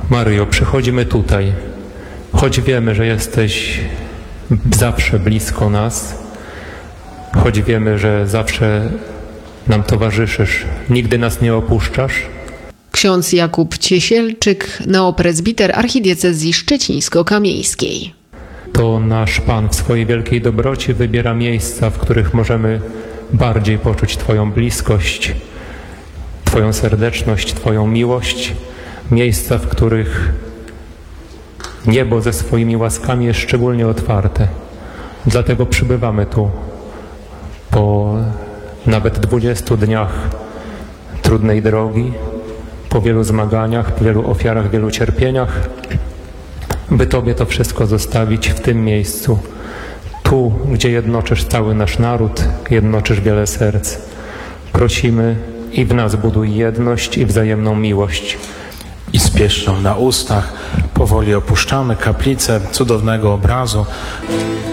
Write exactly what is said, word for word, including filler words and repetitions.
Maryjo, przychodzimy tutaj, choć wiemy, że jesteś zawsze blisko nas, choć wiemy, że zawsze nam towarzyszysz, nigdy nas nie opuszczasz. Ksiądz Jakub Ciesielczyk, neoprezbiter archidiecezji szczecińsko-kamieńskiej. To nasz Pan w swojej wielkiej dobroci wybiera miejsca, w których możemy bardziej poczuć Twoją bliskość, Twoją serdeczność, Twoją miłość. Miejsca, w których niebo ze swoimi łaskami jest szczególnie otwarte. Dlatego przybywamy tu po nawet dwudziestu dniach trudnej drogi, po wielu zmaganiach, po wielu ofiarach, wielu cierpieniach, by Tobie to wszystko zostawić w tym miejscu, tu, gdzie jednoczysz cały nasz naród, jednoczysz wiele serc. Prosimy i w nas buduj jedność i wzajemną miłość. I z pieszczą na ustach powoli opuszczamy kaplicę cudownego obrazu.